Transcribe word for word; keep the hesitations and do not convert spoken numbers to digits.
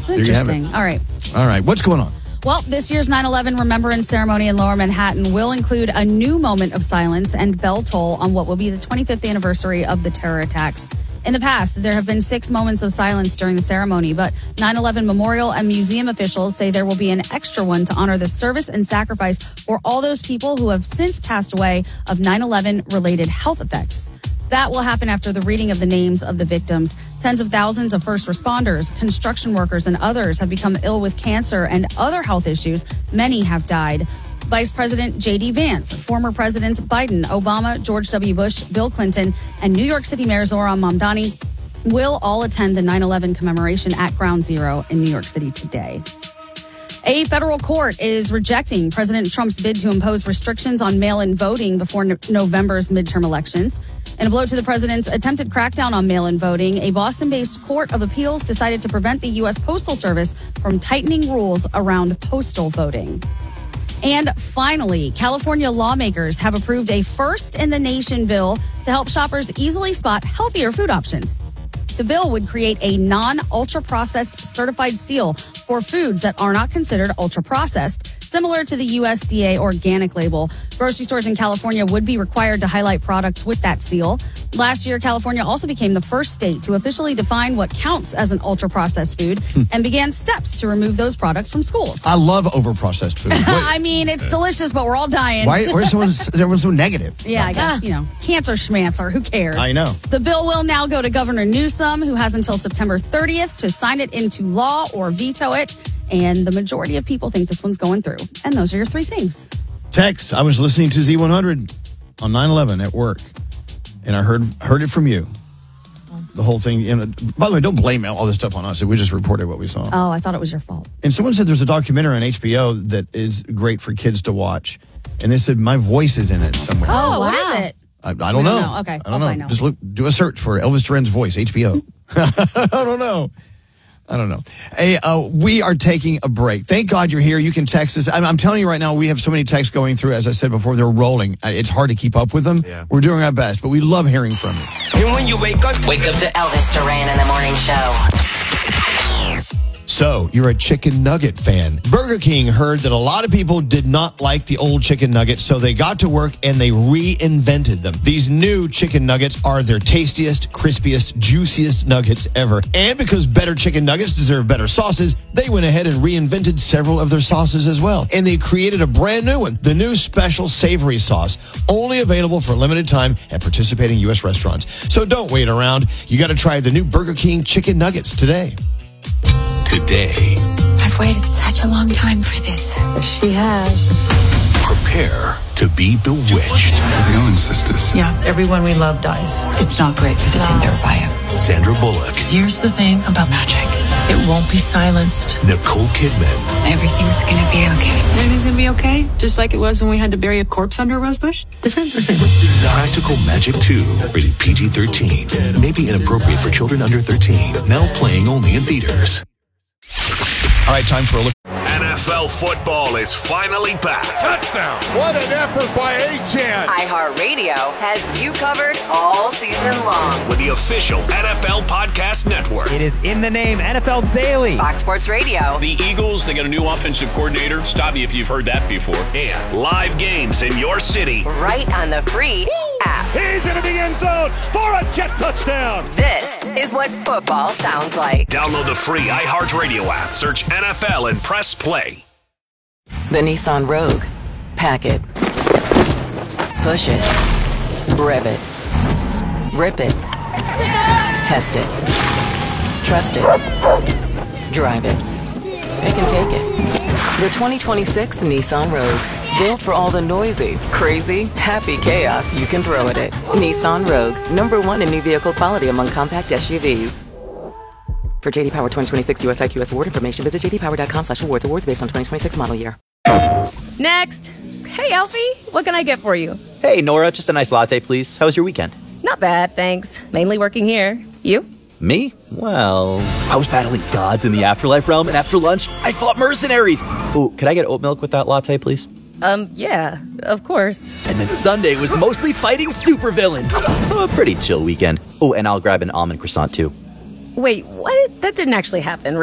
Interesting. All right. All right. What's going on? Well, this year's nine eleven Remembrance Ceremony in Lower Manhattan will include a new moment of silence and bell toll on what will be the twenty-fifth anniversary of the terror attacks. In the past, there have been six moments of silence during the ceremony, but nine eleven Memorial and museum officials say there will be an extra one to honor the service and sacrifice for all those people who have since passed away of nine eleven related health effects. That will happen after the reading of the names of the victims. Tens of thousands of first responders, construction workers, and others have become ill with cancer and other health issues. Many have died. Vice President J D Vance, former Presidents Biden, Obama, George W. Bush, Bill Clinton, and New York City Mayor Zohran Mamdani will all attend the nine eleven commemoration at Ground Zero in New York City today. A federal court is rejecting President Trump's bid to impose restrictions on mail-in voting before no- November's midterm elections. In a blow to the president's attempted crackdown on mail-in voting, a Boston-based court of appeals decided to prevent the U S Postal Service from tightening rules around postal voting. And finally, California lawmakers have approved a first-in-the-nation bill to help shoppers easily spot healthier food options. The bill would create a non-ultra-processed certified seal for foods that are not considered ultra-processed, similar to the U S D A organic label. Grocery stores in California would be required to highlight products with that seal. Last year, California also became the first state to officially define what counts as an ultra-processed food and began steps to remove those products from schools. I love overprocessed food. I mean, it's delicious, but we're all dying. Why, why is everyone, everyone so negative? Yeah, I guess, you know, cancer schmancer, who cares? I know. The bill will now go to Governor Newsom, who has until September thirtieth to sign it into law or veto it. And the majority of people think this one's going through. And those are your three things. Text. I was listening to Z one hundred on nine eleven at work, and I heard heard it from you. The whole thing. You know, by the way, don't blame all this stuff on us. We just reported what we saw. Oh, I thought it was your fault. And someone said there's a documentary on H B O that is great for kids to watch. And they said my voice is in it somewhere. Oh, wow. What is it? I, I don't know. know. Okay, I don't I'll know. find out. Just look, do a search for Elvis Duran's voice, H B O. I don't know. I don't know. Hey, uh, we are taking a break. Thank God you're here. You can text us. I'm, I'm telling you right now, we have so many texts going through. As I said before, they're rolling. It's hard to keep up with them. Yeah. We're doing our best, but we love hearing from you. And when you wake up, wake up to Elvis Duran in the morning show. So, you're a chicken nugget fan. Burger King heard that a lot of people did not like the old chicken nuggets, so they got to work and they reinvented them. These new chicken nuggets are their tastiest, crispiest, juiciest nuggets ever. And because better chicken nuggets deserve better sauces, they went ahead and reinvented several of their sauces as well. And they created a brand new one, the new special savory sauce, only available for a limited time at participating U S restaurants. So don't wait around. You got to try the new Burger King chicken nuggets today. Today. I've waited such a long time for this. She has. Prepare to be bewitched. The Owen sisters. Yeah, everyone we love dies. It's not great for the No. Tinder bio. Sandra Bullock. Here's the thing about magic. It won't be silenced. Nicole Kidman. Everything's gonna be okay. Everything's gonna be okay? Just like it was when we had to bury a corpse under a rose bush? Different or same? Practical Magic two. Rated P G thirteen. May be inappropriate for children under thirteen. Now playing only in theaters. All right, time for a look. N F L football is finally back. Touchdown. What an effort by Achane. iHeartRadio has you covered all season long. With the official N F L Podcast Network. It is in the name, N F L Daily. Fox Sports Radio. The Eagles, they got a new offensive coordinator. Stop me if you've heard that before. And live games in your city. Right on the free app. He's into the end zone for a jet touchdown. This is what football sounds like. Download the free iHeartRadio app. Search N F L and press play. The Nissan Rogue. Pack it. Push it. Rev it. Rip it. Test it. Trust it. Drive it. It can take it. The twenty twenty-six Nissan Rogue. Built for all the noisy, crazy, happy chaos you can throw at it. Nissan Rogue. Number one in new vehicle quality among compact S U Vs. For J D Power twenty twenty-six U S I Q S award information, visit j d power dot com slash awards. Awards based on twenty twenty-six model year. Next. Hey, Alfie. What can I get for you? Hey, Nora. Just a nice latte, please. How was your weekend? Not bad, thanks. Mainly working here. You? Me? Well, I was battling gods in the afterlife realm, and after lunch, I fought mercenaries. Ooh, could I get oat milk with that latte, please? Um, yeah, of course. And then Sunday was mostly fighting supervillains. So a pretty chill weekend. Oh, and I'll grab an almond croissant, too. Wait, what? That didn't actually happen, right?